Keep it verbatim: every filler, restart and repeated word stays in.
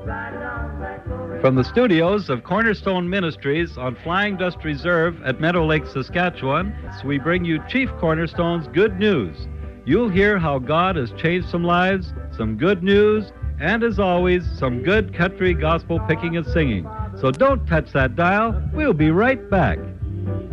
From the studios of Cornerstone Ministries on Flying Dust Reserve at Meadow Lake, Saskatchewan, we bring you Chief Cornerstone's Good News. You'll hear how God has changed some lives, some good news, and as always, some good country gospel picking and singing. So don't touch that dial. We'll be right back.